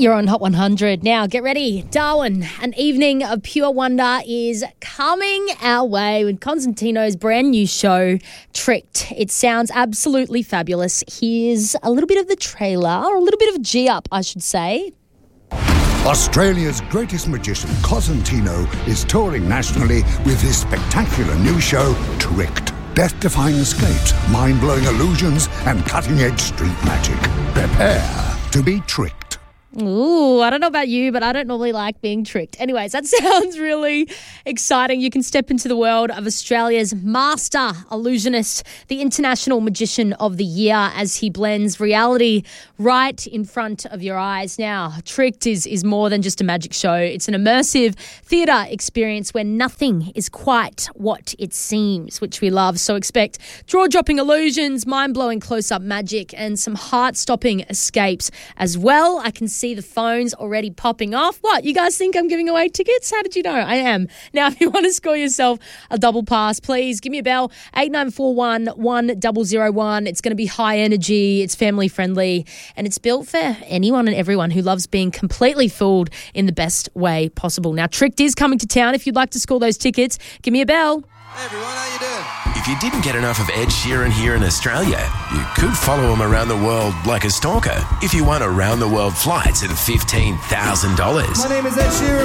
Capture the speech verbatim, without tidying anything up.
You're on Hot one hundred. Now, get ready. Darwin, an evening of pure wonder is coming our way with Constantino's brand new show, Tricked. It sounds absolutely fabulous. Here's a little bit of the trailer, or a little bit of G-up, I should say. Australia's greatest magician, Cosentino, is touring nationally with his spectacular new show, Tricked. Death-defying escapes, mind-blowing illusions, and cutting-edge street magic. Prepare to be tricked. Ooh, I don't know about you, but I don't normally like being tricked. Anyways, that sounds really exciting. You can step into the world of Australia's master illusionist, the International Magician of the Year, as he blends reality right in front of your eyes. Now, Tricked is, is more than just a magic show. It's an immersive theatre experience where nothing is quite what it seems, which we love. So expect jaw-dropping illusions, mind-blowing close-up magic, and some heart-stopping escapes as well. I can see see the phones already popping off. What, you guys think I'm giving away tickets? How did you know? I am. Now, if you want to score yourself a double pass, please give me a bell, eight nine four one, one zero zero one. It's going to be high energy, it's family friendly, and it's built for anyone and everyone who loves being completely fooled in the best way possible. Now, Tricked is coming to town. If you'd like to score those tickets, give me a bell. Hey everyone, how you doing? If you didn't get enough of Ed Sheeran here in Australia, you could follow him around the world like a stalker if you won around-the-world flights at fifteen thousand dollars. My name is Ed Sheeran.